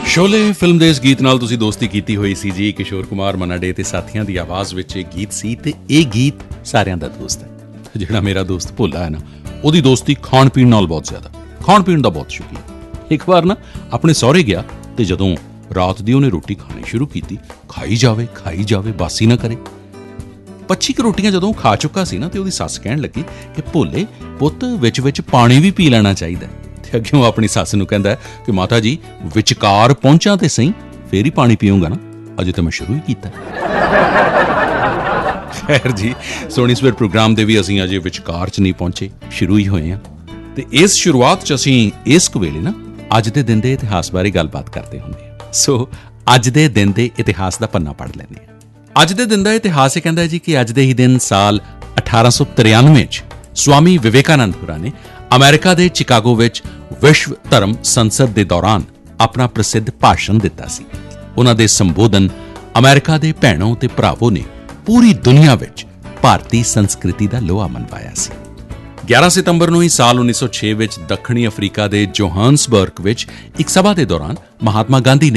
Sholay film ਦੇ ਇਸ ਗੀਤ ਨਾਲ ਤੁਸੀਂ ਦੋਸਤੀ ਕੀਤੀ ਹੋਈ ਸੀ ਜੀ। ਕਿਸ਼ੋਰ ਕੁਮਾਰ ਮਨਾਡੇ ਤੇ ਸਾਥੀਆਂ ਦੀ ਆਵਾਜ਼ ਵਿੱਚ ਇਹ ਗੀਤ ਸੀ ਤੇ ਇਹ ਗੀਤ ਸਾਰਿਆਂ ਦਾ ਦੋਸਤ ਹੈ। ਜਿਹੜਾ ਮੇਰਾ ਦੋਸਤ ਭੋਲਾ ਹੈ ਨਾ, ਉਹਦੀ ਦੋਸਤੀ ਖਾਣ ਪੀਣ ਨਾਲ ਬਹੁਤ ਜ਼ਿਆਦਾ, ਖਾਣ ਪੀਣ ਦਾ ਬਹੁਤ ਸ਼ੌਕੀਨ। ਇੱਕ ਵਾਰ ਨਾ ਆਪਣੇ ਸਹੁਰੇ ਗਿਆ ਤੇ ਜਦੋਂ ਰਾਤ ਦੀ ਉਹਨੇ ਰੋਟੀ ਖਾਣੀ ਸ਼ੁਰੂ ਕੀਤੀ, ਖਾਈ ਜਾਵੇ ਬਾਸੀ ਨਾ ਕਰੇ। 25 ਕੁ ਰੋਟੀਆਂ ਜਦੋਂ ਖਾ ਚੁੱਕਾ ਸੀ ਨਾ ਤੇ ਉਹਦੀ ਸੱਸ ਕਹਿਣ ਲੱਗੀ ਕਿ ਭੋਲੇ ਪੁੱਤ ਵਿੱਚ ਪਾਣੀ ਵੀ ਪੀ ਲੈਣਾ ਚਾਹੀਦਾ। ਤੇ ਅੱਗੇ ਆਪਣੀ ਸੱਸ ਨੂੰ ਕਹਿੰਦਾ ਕਿ ਮਾਤਾ ਜੀ ਵਿਚਕਾਰ ਪਹੁੰਚਾਂ ਤੇ ਸਹੀ, ਫੇਰ ਹੀ ਪਾਣੀ ਪੀਊਂਗਾ ਨਾ, ਅਜੇ ਤਾਂ ਮੈਂ ਸ਼ੁਰੂ ਹੀ ਕੀਤਾ। ਖੈਰ ਜੀ, ਸੋਹਣੀ ਸਵੇਰ ਪ੍ਰੋਗਰਾਮ ਦੇ ਵੀ ਅਸੀਂ ਅਜੇ ਵਿਚਕਾਰ 'ਚ ਨਹੀਂ ਪਹੁੰਚੇ, ਸ਼ੁਰੂ ਹੀ ਹੋਏ ਹਾਂ। ਤੇ ਇਸ ਸ਼ੁਰੂਆਤ 'ਚ ਅਸੀਂ ਇਸ ਵੇਲੇ ਨਾ ਅੱਜ ਦੇ ਦਿਨ ਦੇ ਇਤਿਹਾਸ ਬਾਰੇ ਗੱਲਬਾਤ ਕਰਦੇ ਹੁੰਦੇ ਹਾਂ। ਸੋ ਅੱਜ ਦੇ ਦਿਨ ਦੇ ਇਤਿਹਾਸ ਦਾ ਪੰਨਾ ਪੜ੍ਹ ਲੈਂਦੇ ਹਾਂ। ਅੱਜ ਦੇ ਦਿਨ ਦਾ ਇਤਿਹਾਸ ਇਹ ਕਹਿੰਦਾ ਜੀ ਕਿ ਅੱਜ ਦੇ ਹੀ ਦਿਨ ਸਾਲ 1893 'ਚ ਸਵਾਮੀ ਵਿਵੇਕਾਨੰਦ ਹੋਰਾਂ ਨੇ ਅਮਰੀਕਾ ਦੇ ਚਿਕਾਗੋ ਵਿੱਚ ਵਿਸ਼ਵ ਧਰਮ ਸੰਸਦ ਦੇ ਦੌਰਾਨ ਆਪਣਾ ਪ੍ਰਸਿੱਧ ਭਾਸ਼ਣ ਦਿੱਤਾ ਸੀ। ਉਹਨਾਂ ਦੇ ਸੰਬੋਧਨ ਅਮਰੀਕਾ ਦੇ ਭੈਣੋਂ ਤੇ ਭਰਾਵੋਂ ਨੇ ਪੂਰੀ ਦੁਨੀਆ ਵਿੱਚ ਭਾਰਤੀ ਸੰਸਕ੍ਰਿਤੀ ਦਾ ਲੋਹਾ ਮਨਵਾਇਆ ਸੀ। 11 ਸਤੰਬਰ ਨੂੰ ਹੀ ਸਾਲ 1906 ਵਿੱਚ ਦੱਖਣੀ ਅਫਰੀਕਾ ਦੇ ਜੋਹਾਨਸਬਰਗ ਵਿੱਚ ਇੱਕ ਸਭਾ ਦੇ ਦੌਰਾਨ ਮਹਾਤਮਾ ਗਾਂਧੀ ਨੇ